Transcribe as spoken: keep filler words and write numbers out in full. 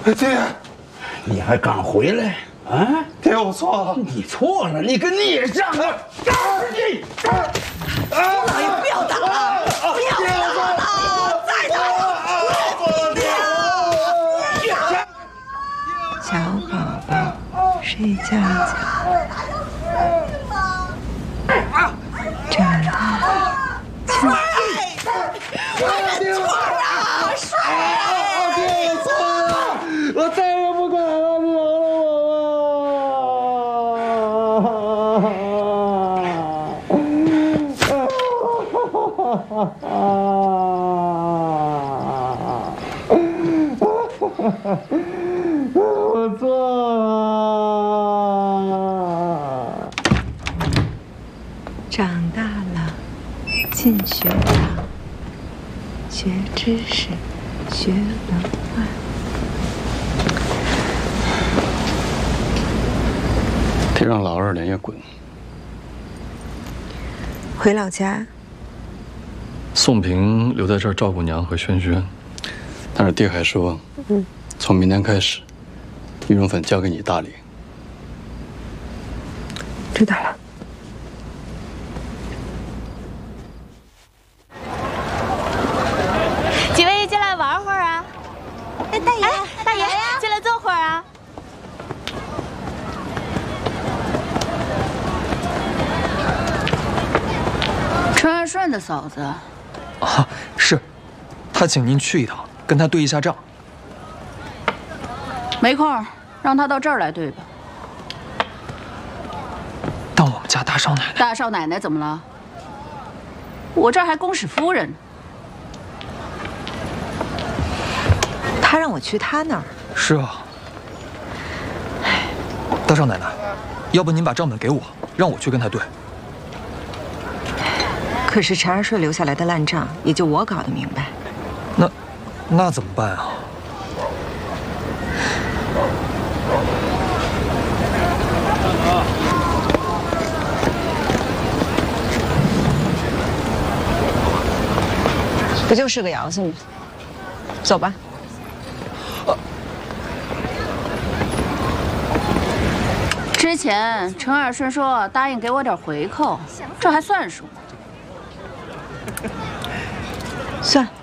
爹， 你还敢回来？啊！ 爹，我错了。 你错了，你跟孽障啊！打你！ 老爷不要打了，不要打了，再打！ 小宝宝睡觉觉，长大就。 水啊，水！ 爹，我错了，我再也不敢了，你饶了我！我错了。 长大了，进学堂，学知识，学文化。 得让老二连夜滚。 回老家。 宋平留在这儿照顾娘和轩轩，但是爹还说，嗯，从明天开始，羽绒粉交给你打理。 知道了。 几位进来玩会儿啊？ 哎，大爷， 大爷，进来坐会儿啊。 陈爱顺的嫂子。 啊，是，他请您去一趟，跟他对一下账。 没空，让他到这儿来对吧？ 但我们家大少奶奶…… 大少奶奶怎么了？我这儿还公使夫人呢。 他让我去他那儿。 是啊。大少奶奶，要不您把账本给我，让我去跟他对。 可是陈二顺留下来的烂账，也就我搞得明白。 那，那怎么办啊？ 不就是个窑子吗？走吧。 之前陈二顺说答应给我点回扣，这还算数吗？ 算。